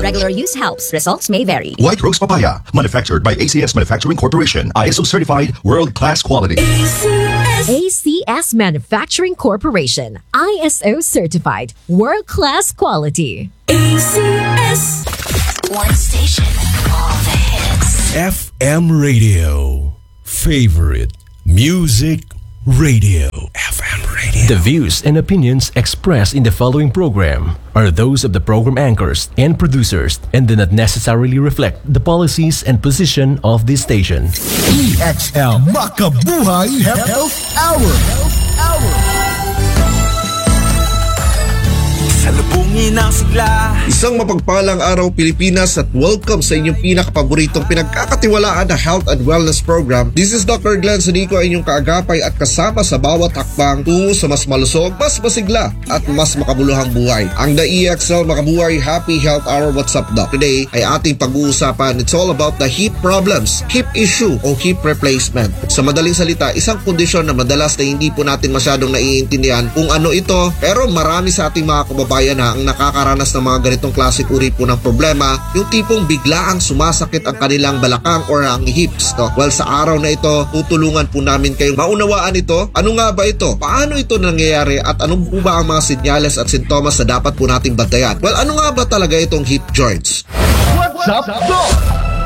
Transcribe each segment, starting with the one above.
regular use helps. Results may vary. White Rose Papaya, manufactured by ACS Manufacturing Corporation. ISO certified, world-class quality. ACS Manufacturing Corporation. ISO certified, world-class quality. ACS. One station, all the hits. FM Radio. Favorite Music Radio. FM Radio. The views and opinions expressed in the following program are those of the program anchors and producers and do not necessarily reflect the policies and position of this station. EXL Makabuhay Health Hour. Salubungin ang sigla. Isang mapagpalang araw Pilipinas at welcome sa inyong pinakapaboritong pinagkakatiwalaan na health and wellness program. This is Dr. Glenn Sanico, inyong kaagapay at kasama sa bawat hakbang tungo sa mas malusog, mas masigla at mas makabuluhang buhay. Ang The EXL Makabuhay Happy Health Hour. What's up, Doc? Today ay ating pag-uusapan, it's all about the hip problems, hip issue o hip replacement. Sa madaling salita, isang kondisyon na madalas na hindi po natin masyadong naiintindihan kung ano ito, pero marami sa ating mga kababayan na ang nakakaranas ng mga ganitong klaseng uri po ng problema, yung tipong biglaang sumasakit ang kanilang balakang or ang hips. No? Well, sa araw na ito, tutulungan po namin kayong maunawaan ito. Ano nga ba ito? Paano ito nangyayari? At ano po ba ang mga sinyales at sintomas na dapat po nating bantayan? Well, ano nga ba talaga itong hip joints? What's up, Doc?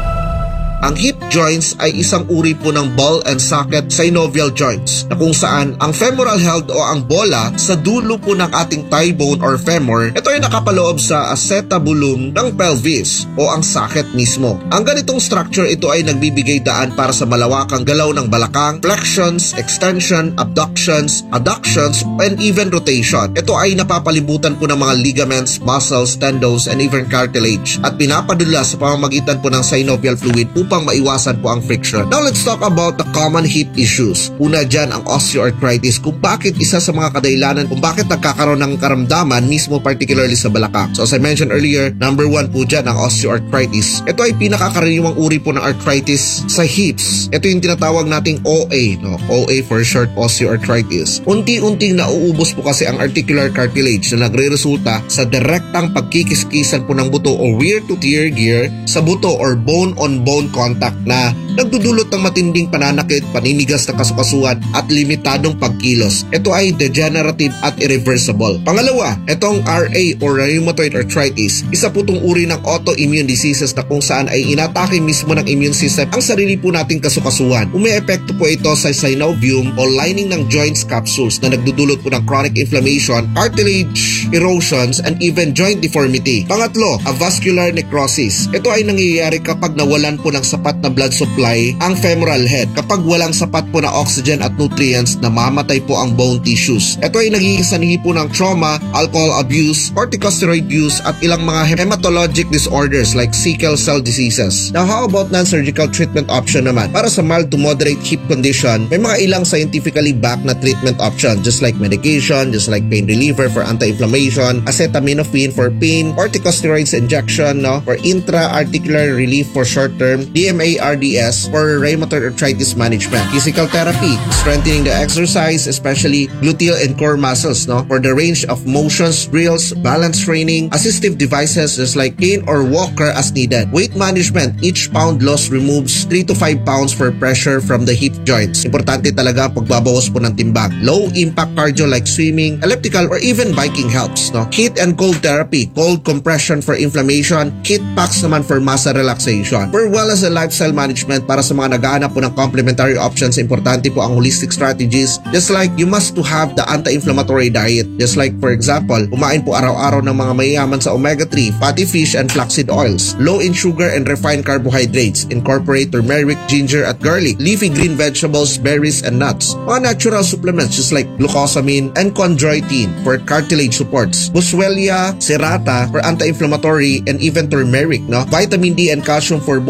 Ang hip joints ay isang uri po ng ball and socket synovial joints na kung saan ang femoral head o ang bola sa dulo po ng ating thigh bone or femur, ito ay nakapaloob sa acetabulum ng pelvis o ang socket mismo. Ang ganitong structure ito ay nagbibigay daan para sa malawakang galaw ng balakang, flexions, extension, abductions, adductions, and even rotation. Ito ay napapalibutan po ng mga ligaments, muscles, tendons, and even cartilage at pinapadula sa pamamagitan po ng synovial fluid upang maiwasan po ang friction. Now let's talk about the common hip issues. Una dyan ang osteoarthritis, kung bakit isa sa mga kadahilanan kung bakit nagkakaroon ng karamdaman mismo particularly sa balakang. So as I mentioned earlier, number 1 po dyan ang osteoarthritis. Ito ay pinakakaraniwang uri po ng arthritis sa hips. Ito yung tinatawag nating OA, no? OA for short, osteoarthritis. Unti-unting nauubos po kasi ang articular cartilage na nagre-resulta sa direktang pagkikiskisan po ng buto o wear to tear gear sa buto or bone-on-bone contact na nagdudulot ng matinding pananakit, paninigas na kasukasuan at limitadong pagkilos. Ito ay degenerative at irreversible. Pangalawa, itong RA or rheumatoid arthritis, isa po itong uri ng autoimmune diseases na kung saan ay inatake mismo ng immune system ang sarili po nating kasukasuan. Umeepekto po ito sa synovium o lining ng joints capsules na nagdudulot po ng chronic inflammation, cartilage erosions, and even joint deformity. Pangatlo, avascular necrosis. Ito ay nangyayari kapag nawalan po ng sapat na blood supply ang femoral head. Kapag walang sapat po na oxygen at nutrients, namamatay po ang bone tissues. Ito ay nagiging sanhi po ng trauma, alcohol abuse, corticosteroid use at ilang mga hematologic disorders like sickle cell diseases. Now how about non-surgical treatment option naman? Para sa mild to moderate hip condition, may mga ilang scientifically backed na treatment option just like medication, just like pain reliever for anti-inflammation, acetaminophen for pain, corticosteroids injection for intra-articular relief for short term, DMA-RDS for rheumatoid arthritis management, physical therapy, strengthening the exercise, especially gluteal and core muscles, for the range of motions, drills, balance training, assistive devices just like cane or walker as needed. Weight management, each pound loss removes 3 to 5 pounds for pressure from the hip joints. Importante talaga pagbabawas po ng timbang. Low impact cardio like swimming, elliptical, or even biking helps. Heat and cold therapy, cold compression for inflammation, heat packs naman for muscle relaxation. For wellness and lifestyle management, para sa mga naghahanap po ng complementary options, importante po ang holistic strategies. Just like you must to have the anti-inflammatory diet. Just like for example, kumain po araw-araw ng mga mayayaman sa omega-3, fatty fish and flaxseed oils. Low in sugar and refined carbohydrates. Incorporate turmeric, ginger at garlic. Leafy green vegetables, berries and nuts. Mga natural supplements just like glucosamine and chondroitin for cartilage supports. Boswellia serrata for anti-inflammatory and even turmeric. Vitamin D and calcium for bone health.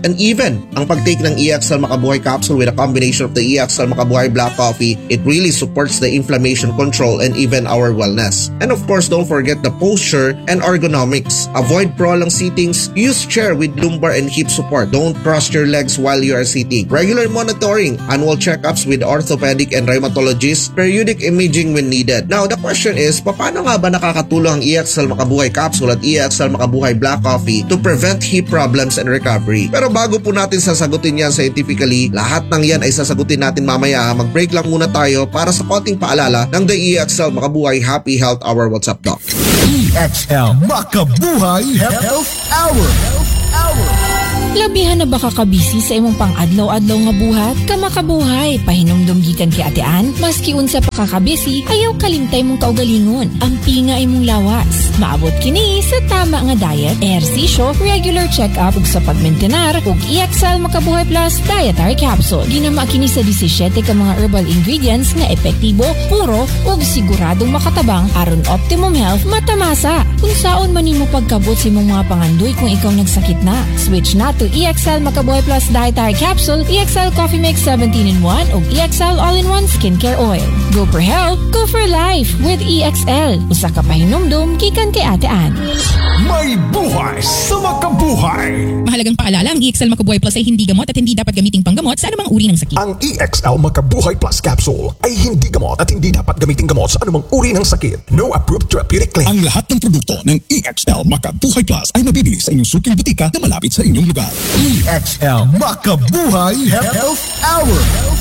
And even ang pagtake ng EXL Makabuhay capsule with a combination of the EXL Makabuhay black coffee, it really supports the inflammation control and even our wellness. And of course, don't forget the posture and ergonomics. Avoid prolonged sittings. Use chair with lumbar and hip support. Don't cross your legs while you are sitting. Regular monitoring, annual checkups with orthopedic and rheumatologists, periodic imaging when needed. Now, the question is, paano nga ba nakakatulong ang EXL Makabuhay capsule at EXL Makabuhay black coffee to prevent hip problems and recovery? Pero bago po natin sasagutin yan scientifically, lahat ng yan ay sasagutin natin mamaya. Mag-break lang muna tayo para sa konting paalala ng The EXL Makabuhay Happy Health Hour. What's up, Doc? EXL Makabuhay Health Hour. Labihan na ba kakabisi sa imong pang-adlaw-adlaw nga buhat? Kamakabuhay, pahinumdum gikan kay Ate Ann, maski unsa pa kakabisi, ayaw kalimtay mong kaugalingon. Ampi nga imong lawas. Maabot kini sa tama nga diet, ehersisyo, regular check-up ug sa pagmentenar ug EXL Makabuhay Plus Dietary Capsule. Ginama kini sa 17 ka mga herbal ingredients nga epektibo, puro ug siguradong makatabang aron optimum health matamasa. Kung saon man nimo pagkabot sa imong mga pangandoy kung ikaw nagsakit na, switch na to EXL Makabuhay Plus Dietary Capsule, EXL Coffee Mix 17-in-1 ug EXL All-in-1 Skincare Oil. Go for health, go for life with EXL. Usa ka pahinumdum gikan kay Ate Ann. May buhay sa makabuhay. Mahalagang paalala, ang EXL Makabuhay Plus ay hindi gamot at hindi dapat gamiting panggamot sa anumang uri ng sakit. Ang EXL Makabuhay Plus Capsule ay hindi gamot at hindi dapat gamiting gamot sa anumang uri ng sakit. No approved therapeutic claim. Ang lahat ng produkto ng EXL Makabuhay Plus ay mabibili sa inyong suking butika na malapit sa inyong lugar. EXL Makabuhay Health Hour.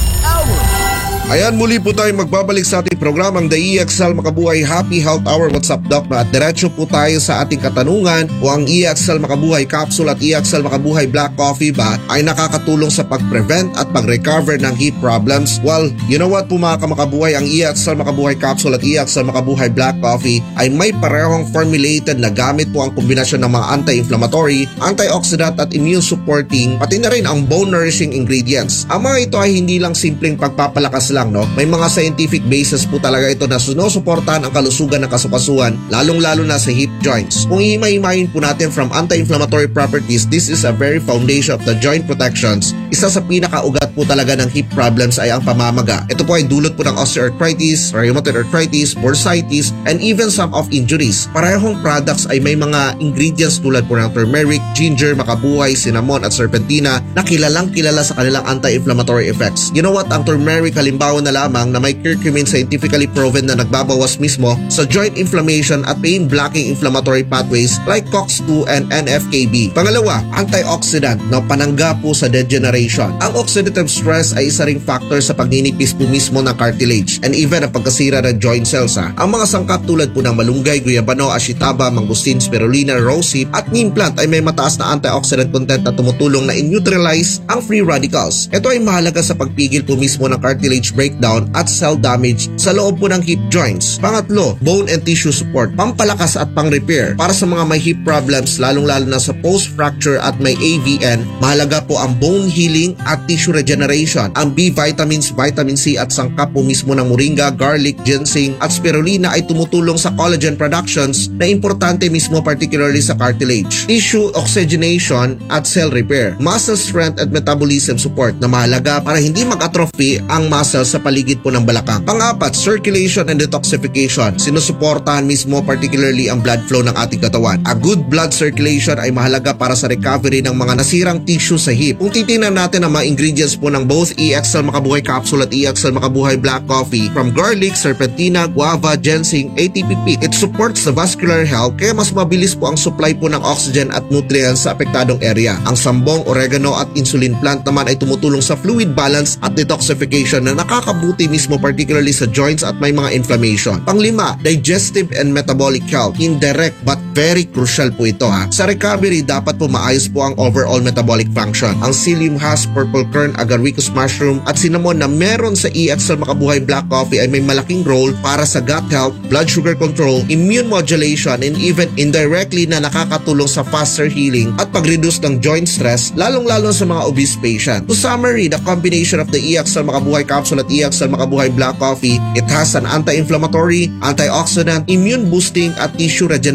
Ayan, muli po tayo magbabalik sa ating programang The EXL Makabuhay Happy Health Hour. What's up, Doc? At diretso po tayo sa ating katanungan kung ang EXL Makabuhay Capsule at EXL Makabuhay Black Coffee ba ay nakakatulong sa pag-prevent at pag-recover ng hip problems? Well, you know what po mga kamakabuhay, ang EXL Makabuhay Capsule at EXL Makabuhay Black Coffee ay may parehong formulated na gamit po ang kombinasyon ng mga anti-inflammatory, antioxidant at immune supporting, pati na rin ang bone nourishing ingredients. Ang mga ito ay hindi lang simpleng pagpapalakas lang, no? May mga scientific basis po talaga ito na sinusuportahan ang kalusugan ng kasukasuan, lalong-lalo na sa hip joints. Kung himay-himayin po natin from anti-inflammatory properties, this is a very foundation of the joint protections. Isa sa pinakaugat po talaga ng hip problems ay ang pamamaga. Ito po ay dulot po ng osteoarthritis, rheumatoid arthritis, bursitis, and even some of injuries. Parehong products ay may mga ingredients tulad po ng turmeric, ginger, makabuhay, cinnamon at serpentina na kilalang kilala sa kanilang anti-inflammatory effects. You know what? Ang turmeric halimbawa na lamang na may curcumin scientifically proven na nagbabawas mismo sa joint inflammation at pain blocking inflammatory pathways like COX-2 and NF-κB. Pangalawa, antioxidant na panangga po sa degeneration. Ang oxidative stress ay isa ring factor sa pagninipis po mismo ng cartilage and even ang pagkasira ng joint cells. Ang mga sangkap tulad po ng malunggay, guyabano, ashitaba, mangustin, spirulina, rosehip at neem plant ay may mataas na antioxidant content na tumutulong na in-neutralize ang free radicals. Ito ay mahalaga sa pagpigil po mismo ng cartilage breakdown at cell damage sa loob po ng hip joints. Pangatlo, bone and tissue support, pampalakas at pang-repair. Para sa mga may hip problems, lalong-lalo na sa post-fracture at may AVN, mahalaga po ang bone healing at tissue regeneration. Ang B vitamins, vitamin C at sangkap po mismo ng moringa, garlic, ginseng at spirulina ay tumutulong sa collagen productions na importante mismo particularly sa cartilage. Tissue oxygenation at cell repair. Muscle strength at metabolism support na mahalaga para hindi mag-atrophy ang muscle sa paligid po ng balakang. Pang-apat, circulation and detoxification. Sinusuportahan mismo particularly ang blood flow ng ating katawan. A good blood circulation ay mahalaga para sa recovery ng mga nasirang tissue sa hip. Kung titingnan natin ang mga ingredients po ng both EXL Makabuhay Capsule at EXL Makabuhay Black Coffee, from garlic, serpentina, guava, ginseng, ATP, it supports the vascular health kaya mas mabilis po ang supply po ng oxygen at nutrients sa apektadong area. Ang sambong, oregano at insulin plant naman ay tumutulong sa fluid balance at detoxification na nakakabuti mismo particularly sa joints at may mga inflammation. Panglima, digestive and metabolic health. Indirect but very crucial po ito. Sa recovery, dapat po maayos po ang overall metabolic function. Ang psyllium husk, purple kern, agaricus mushroom at cinnamon na meron sa EXL Makabuhay Black Coffee ay may malaking role para sa gut health, blood sugar control, immune modulation, and even indirectly na nakakatulong sa faster healing at pag-reduce ng joint stress, lalong-lalo sa mga obese patient. To summary, the combination of the EXL Makabuhay Capsule at EXL Makabuhay Black Coffee, it has an anti-inflammatory, antioxidant, immune boosting at tissue regenerating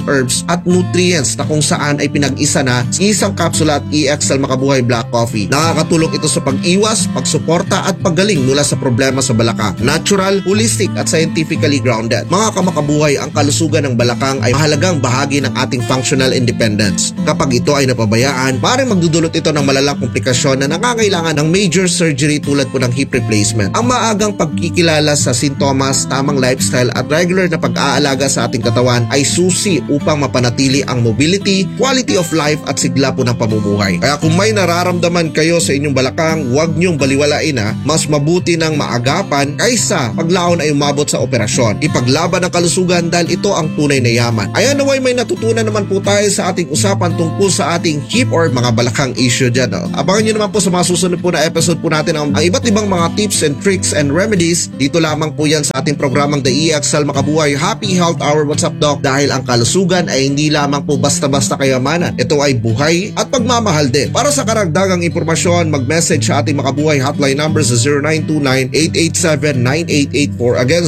herbs at nutrients na kung saan ay pinag-isa na sa isang kapsula at EXL Makabuhay Black Coffee. Nakakatulong ito sa pag-iwas, pagsuporta at paggaling mula sa problema sa balakang. Natural, holistic at scientifically grounded. Mga kamakabuhay, ang kalusugan ng balakang ay mahalagang bahagi ng ating functional independence. Kapag ito ay napabayaan, maaaring magdudulot ito ng malalang komplikasyon na nangangailangan ng major surgery tulad po ng hip replacement. Ang maagang pagkikilala sa sintomas, tamang lifestyle at regular na pag-aalaga sa ating katawan ay susi upang mapanatili ang mobility, quality of life at sigla po ng pamumuhay. Kaya kung may nararamdaman kayo sa inyong balakang, huwag niyong baliwalain na mas mabuti ng maagapan kaysa paglaon ay umabot sa operasyon. Ipaglaban ang kalusugan dahil ito ang tunay na yaman. Ayan, naway may natutunan naman po tayo sa ating usapan tungkol sa ating hip or mga balakang issue dyan. Abangan nyo naman po sa mga susunod po na episode po natin ang iba't ibang mga tips and tricks and remedies. Dito lamang po yan sa ating programang The EXL Makabuhay Happy Health Hour. What's up, Doc? Dahil ang kalusugan ay hindi lamang po basta-basta kayamanan. Ito ay buhay at pagmamahal din. Para sa karagdagang impormasyon, mag-message sa ating Makabuhay hotline number sa 0929-887-9884. Again,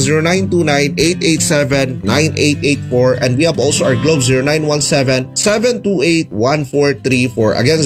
0929-887-9884. And we have also our Globe 0917-728-1434. Again,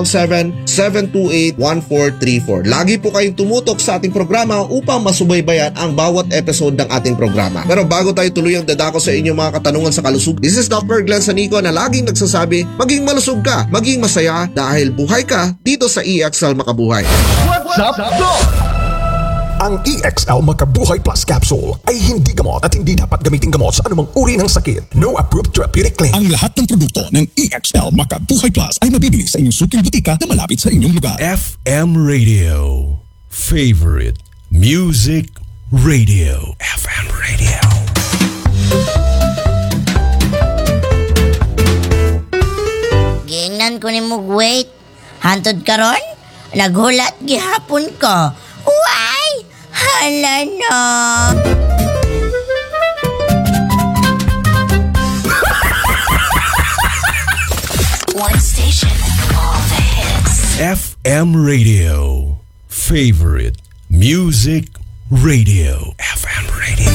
0917-728-1434. Lagi po kayong tumutok sa ating programa upang masubaybayan ang bawat episode ng ating programa. Pero bago tayo tuluyang dadako sa inyong mga katanungan sa kalusug, this is Dr. Glenn Sanico na laging nagsasabi, maging malusog ka, maging masaya dahil buhay ka dito sa EXL Makabuhay. What's up, Doc? Ang EXL Makabuhay Plus Capsule ay hindi gamot at hindi dapat gamitin gamot sa anumang uri ng sakit. No approved therapeutic claim. Ang lahat ng produkto ng EXL Makabuhay Plus ay mabibili sa inyong suking butika na malapit sa inyong lugar. FM Radio. Favorite Music Radio. FM Radio. Gingnan ko ni Mugwait. Hantod karon? Naghulat gihapon ko. Why? Hala na. One station, all the hits. FM Radio. Favorite Music Radio. FM Radio.